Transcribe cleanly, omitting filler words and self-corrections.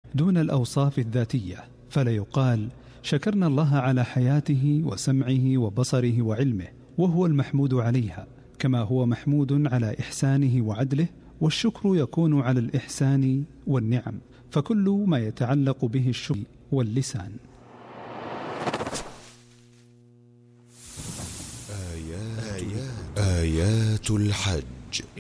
دون الأوصاف الذاتية، فلا يقال شكرنا الله على حياته وسمعه وبصره وعلمه، وهو المحمود عليها، كما هو محمود على إحسانه وعدله، والشكر يكون على الإحسان والنعم، فكل ما يتعلق به الشكر واللسان. آيات الحج.